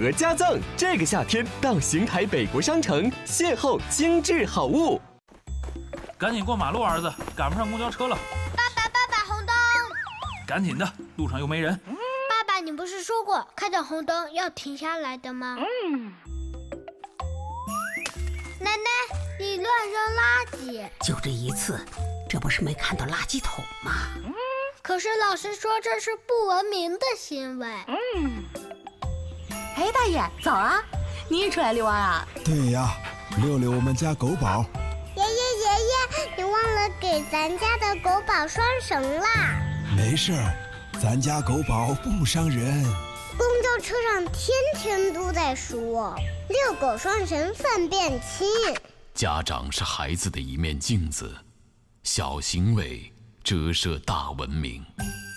额加赠，这个夏天到邢台北国商城邂逅精致好物。 赶紧过马路，儿子，赶不上公交车了。 爸爸，红灯！ 赶紧的，路上又没人。 爸爸，你不是说过看到红灯要停下来的吗？奶奶，你乱扔垃圾。 就这一次，这不是没看到垃圾桶吗？ 可是老师说这是不文明的行为。 哎，大爷，早啊！你也出来遛弯啊？ 对呀，遛遛我们家狗宝。 爷爷，你忘了给咱家的狗宝拴绳啦。 没事儿，咱家狗宝不伤人。 公交车上天天都在说遛狗拴绳粪便轻。 家长是孩子的一面镜子，小行为折射大文明。